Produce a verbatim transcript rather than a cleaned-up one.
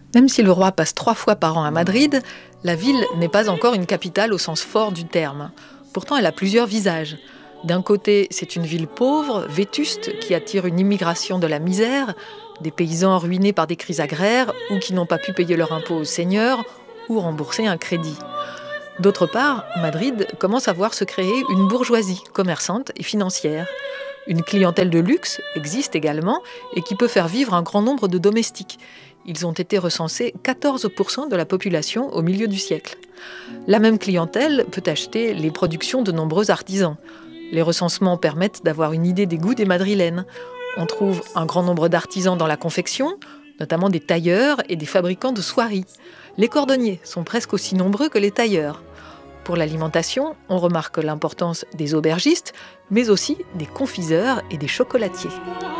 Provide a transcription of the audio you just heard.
Même si le roi passe trois fois par an à Madrid, la ville n'est pas encore une capitale au sens fort du terme. Pourtant, elle a plusieurs visages. D'un côté, c'est une ville pauvre, vétuste, qui attire une immigration de la misère, des paysans ruinés par des crises agraires ou qui n'ont pas pu payer leur impôt au seigneur ou rembourser un crédit. D'autre part, Madrid commence à voir se créer une bourgeoisie commerçante et financière. Une clientèle de luxe existe également et qui peut faire vivre un grand nombre de domestiques. Ils ont été recensés quatorze pour cent de la population au milieu du siècle. La même clientèle peut acheter les productions de nombreux artisans. Les recensements permettent d'avoir une idée des goûts des Madrilènes. On trouve un grand nombre d'artisans dans la confection, notamment des tailleurs et des fabricants de soieries. Les cordonniers sont presque aussi nombreux que les tailleurs. Pour l'alimentation, on remarque l'importance des aubergistes, mais aussi des confiseurs et des chocolatiers.